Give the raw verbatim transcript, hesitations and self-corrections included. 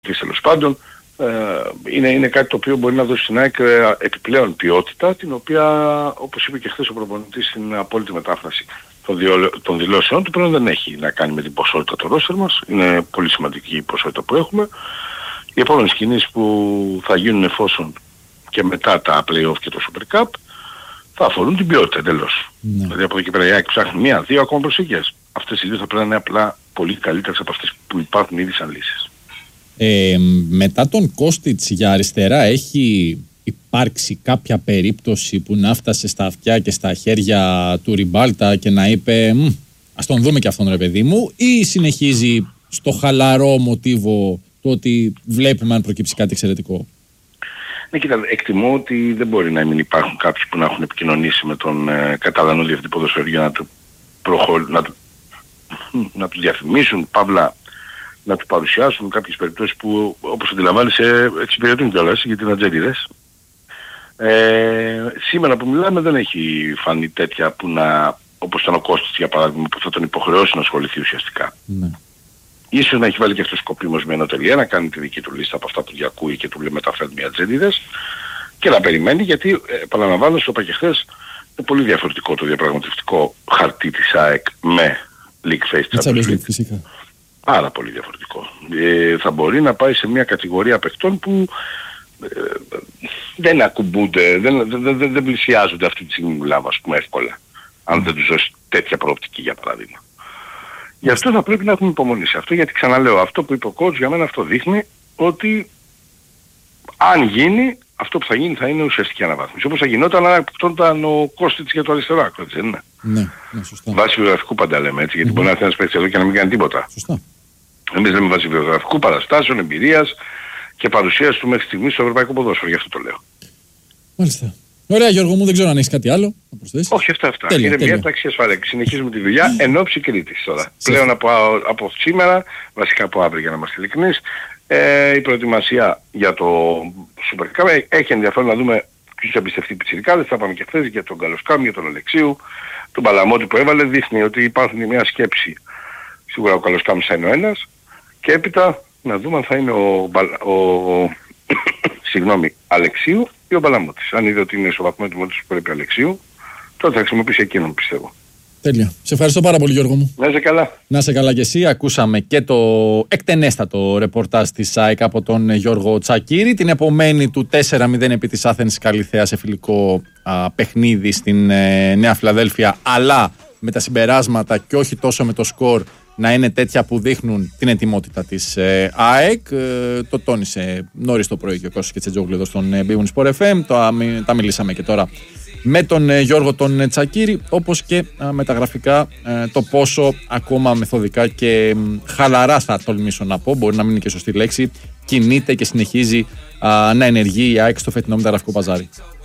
τέλος πάντων, ε, είναι, είναι κάτι το οποίο μπορεί να δώσει στην ΑΕΚ επιπλέον ποιότητα, την οποία, όπως είπε και χθες ο προπονητής στην απόλυτη μετάφραση των, διο, των δηλώσεων του, πλέον δεν έχει να κάνει με την ποσότητα του ρόστερ μας. Είναι πολύ σημαντική η ποσότητα που έχουμε. Οι επόμενες κινήσεις που θα γίνουν εφόσον και μετά τα play-off και το Super Cup θα αφορούν την ποιότητα εντελώς. Ναι. Δηλαδή από εδώ και πέρα η ΑΕΚ ψάχνει μία, δύο ακόμα προσεγγές. Αυτές οι δύο θα πρέπει να είναι απλά πολύ καλύτερες από αυτές που υπάρχουν ήδη σαν λύσεις. Ε, μετά τον Κώστιτς για αριστερά έχει υπάρξει κάποια περίπτωση που να φτάσε στα αυτιά και στα χέρια του Ριμπάλτα και να είπε ας τον δούμε και αυτόν ρε παιδί μου, ή συνεχίζει στο χαλαρό μοτίβο το ότι βλέπουμε αν προκύψει κάτι εξαιρετικό? Ναι, κοίτα, εκτιμώ ότι δεν μπορεί να μην υπάρχουν κάποιοι που να έχουν επικοινωνήσει με τον ε, Καταλανό Διευθυντή Ποδοσφαίρου για να του, προχω... να του... να του διαφημίσουν, παύλα να του παρουσιάσουν κάποιες περιπτώσεις που, όπως αντιλαμβάνεσαι, εξυπηρετούν κιόλας γιατί είναι ατζέντιδες. Ε, σήμερα που μιλάμε δεν έχει φανεί τέτοια που να, όπως ήταν ο Κώστης για παράδειγμα, που θα τον υποχρεώσει να ασχοληθεί ουσιαστικά. Ναι. Ίσως να έχει βάλει και αυτός σκοπίμως με ένα τελεία, να κάνει τη δική του λίστα από αυτά που διακούει και του λέει μεταφέρει μια ατζέντιδες και να περιμένει, γιατί επαναλαμβάνω, στο είπα και χθες, είναι πολύ διαφορετικό το διαπραγματευτικό χαρτί της ΑΕΚ με League Face Champions League. Φυσικά. Πάρα πολύ διαφορετικό. Ε, θα μπορεί να πάει σε μια κατηγορία παιχτών που ε, δεν ακουμπούνται, δεν, δεν, δεν, δεν πλησιάζονται αυτή τη στιγμή, μιλάμε ας πούμε εύκολα. Αν δεν τους δώσει τέτοια προοπτική για παράδειγμα. Γι' αυτό θα πρέπει να έχουμε υπομονή σε αυτό, γιατί ξαναλέω, αυτό που είπε ο coach για μένα αυτό δείχνει ότι αν γίνει, αυτό που θα γίνει θα είναι ουσιαστική αναβάθμιση. Όπως θα γινόταν αν αποκτώνταν ο Κώστιτς για το αριστερό άκρο, έτσι δεν είναι? Ναι, ναι, σωστά. Βάσει βιογραφικού πάντα λέμε έτσι, γιατί mm-hmm. μπορεί να έρθει ένας παίκτης εδώ και να μην κάνει τίποτα. Σωστά. Εμείς λέμε βάσει βιογραφικού, παραστάσεων, εμπειρίας και παρουσίας του μέχρι στιγμής στο ευρωπαϊκό ποδόσφαιρο, γι' αυτό το λέω. Μάλιστα. Ωραία Γιώργο μου, δεν ξέρω αν έχεις κάτι άλλο να προσθέσεις. Όχι, αυτά αυτά. Τέλεια, είναι τέλεια. Μια τάξη ασφαλεία. Συνεχίζουμε τη δουλειά εν ώψη Κρήτης τώρα. Σε... Πλέον από, από σήμερα, βασικά από αύριο για να είμαστε ειλικρινείς, ε, η προετοιμασία για το Super Cup έχει ενδιαφέρον να δούμε ποιους εμπιστευτεί πιτσιρικάδες. Θα πάμε και χθες για τον Καλοσκάμ, για τον Αλεξίου, τον Παλαμότη που έβαλε. Δείχνει ότι υπάρχουν μια σκέψη. Σίγουρα ο Καλοσκάμ θα είναι ο ένας. Και έπειτα να δούμε αν θα είναι ο, ο, ο συγγνώμη, Αλεξίου ή ο Παλαμότης. Αν είδε ότι είναι στο βαθμό του μότης που πρέπει Αλεξίου, τότε θα χρησιμοποιήσει εκείνον πιστεύω. Τέλεια. Σε ευχαριστώ πάρα πολύ Γιώργο μου. Να είσαι καλά. Να είσαι καλά και εσύ. Ακούσαμε και το εκτενέστατο ρεπορτάζ της ΑΕΚ από τον Γιώργο Τσακίρη. Την επομένη του τέσσερα μηδέν επί της Άθενης Καλιθέα σε φιλικό α, παιχνίδι στην ε, Νέα Φιλαδέλφια, αλλά με τα συμπεράσματα και όχι τόσο με το σκορ να είναι τέτοια που δείχνουν την ετοιμότητα της ε, ΑΕΚ. Ε, το τόνισε νωρίς το πρωί και ο Κώστας Κετσετζόγλου εδώ στον ε, Big Win Sport εφ εμ. Το, α, τα μιλήσαμε και τώρα με τον ε, Γιώργο τον Τσακίρη, όπως και α, με τα γραφικά ε, το πόσο ακόμα μεθοδικά και ε, χαλαρά, θα τολμήσω να πω, μπορεί να μην είναι και σωστή λέξη, κινείται και συνεχίζει α, να ενεργεί η ΑΕΚ στο φετινό μεταγραφικό παζάρι.